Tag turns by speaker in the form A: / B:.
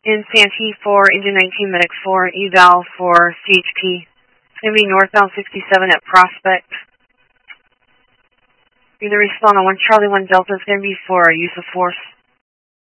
A: In Santee for Engine 19, Medic 4, eval for CHP. It's going to be northbound 67 at Prospect. You're going to respond on 1 Charlie 1 Delta. It's going to be for use of force.